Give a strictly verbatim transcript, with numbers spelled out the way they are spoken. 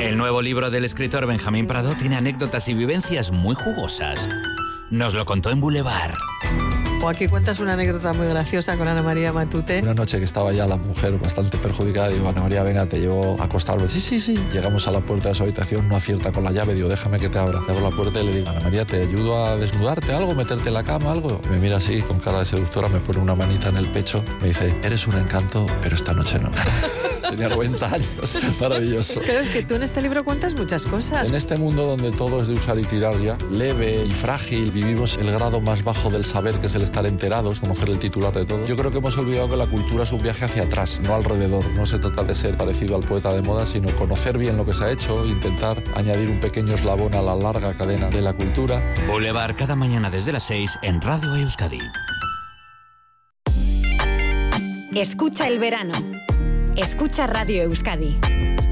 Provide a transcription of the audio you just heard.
El nuevo libro del escritor Benjamín Prado tiene anécdotas y vivencias muy jugosas. Nos lo contó en Boulevard. O aquí cuentas una anécdota muy graciosa con Ana María Matute. Una noche que estaba ya la mujer bastante perjudicada, digo, Ana María, venga, te llevo a acostarlo. Sí, sí, sí. Llegamos a la puerta de su habitación, no acierta con la llave, digo, déjame que te abra. Abro la puerta y le digo, Ana María, ¿te ayudo a desnudarte algo, meterte en la cama, algo? Me mira así, con cara de seductora, me pone una manita en el pecho, me dice, eres un encanto, pero esta noche no. Tenía noventa años, maravilloso. Pero es que tú en este libro cuentas muchas cosas. En este mundo donde todo es de usar y tirar ya, leve y frágil, vivimos el grado más bajo del saber, que es el estar enterados, conocer el titular de todo. Yo creo que hemos olvidado que la cultura es un viaje hacia atrás, no alrededor. No se trata de ser parecido al poeta de moda, sino conocer bien lo que se ha hecho, intentar añadir un pequeño eslabón a la larga cadena de la cultura. Boulevard, cada mañana desde las seis en Radio Euskadi. Escucha el verano. Escucha Radio Euskadi.